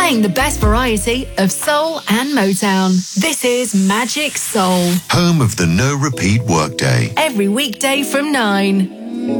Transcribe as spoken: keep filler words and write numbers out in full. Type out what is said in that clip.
playing the best variety of soul and Motown. This is Magic Soul. Home of the no repeat workday. Every weekday from nine.